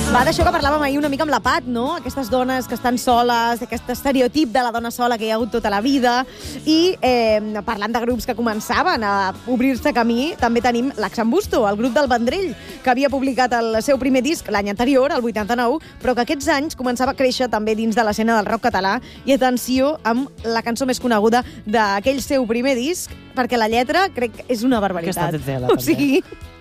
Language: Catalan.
Va d'això que parlàvem ahir una mica amb la Pat, no? Aquestes dones que estan soles, aquest estereotip de la dona sola que hi ha hagut tota la vida. I parlant de grups que començaven a obrir-se camí, també tenim l'Axambusto, el grup del Vendrell, que havia publicat el seu primer disc l'any anterior, el 89, però que aquests anys començava a créixer també dins de l'escena del rock català. I atenció amb la cançó més coneguda d'aquell seu primer disc, perquè la lletra crec que és una barbaritat. Aquesta té tela, o sigui,